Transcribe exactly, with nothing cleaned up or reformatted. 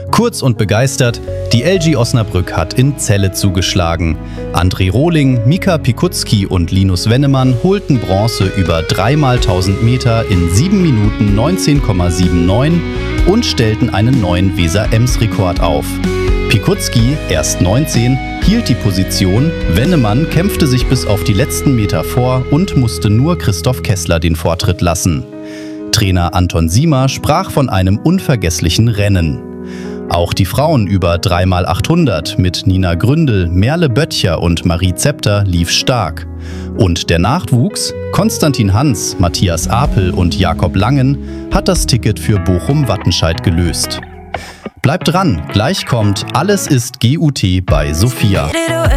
Kurz und begeistert, die L G Osnabrück hat in Celle zugeschlagen. André Rohling, Mika Pikutski und Linus Wennemann holten Bronze über drei mal tausend Meter in sieben Minuten neunzehn Komma neunundsiebzig und stellten einen neuen Weser-Ems-Rekord auf. Pikutski, erst neunzehn, hielt die Position, Wennemann kämpfte sich bis auf die letzten Meter vor und musste nur Christoph Kessler den Vortritt lassen. Trainer Anton Siemer sprach von einem unvergesslichen Rennen. Auch die Frauen über drei mal achthundert mit Nina Gründel, Merle Böttcher und Marie Zepter lief stark. Und der Nachwuchs, Konstantin Hans, Matthias Apel und Jakob Langen, hat das Ticket für Bochum-Wattenscheid gelöst. Bleibt dran, gleich kommt Alles ist G U T bei Sophia.